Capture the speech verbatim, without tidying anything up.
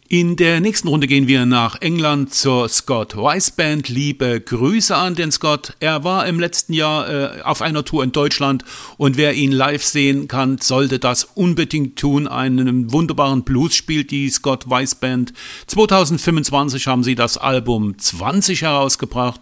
In der nächsten Runde gehen wir nach England zur Scott Weiss Band. Liebe Grüße an den Scott. Er war im letzten Jahr äh, auf einer Tour in Deutschland und wer ihn live sehen kann, sollte das unbedingt tun. Einen wunderbaren Blues spielt die Scott Weiss Band. zwanzig fünfundzwanzig haben sie das Album zwanzig herausgebracht